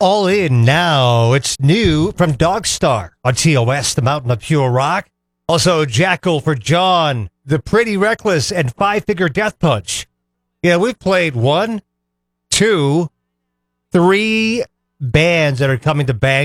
All In Now. It's new from Dogstar on TOS, the Mountain of Pure Rock. Also, Jackal for John, The Pretty Reckless, and Five Finger Death Punch. Yeah, we've played 1, 2, 3 bands that are coming to Bang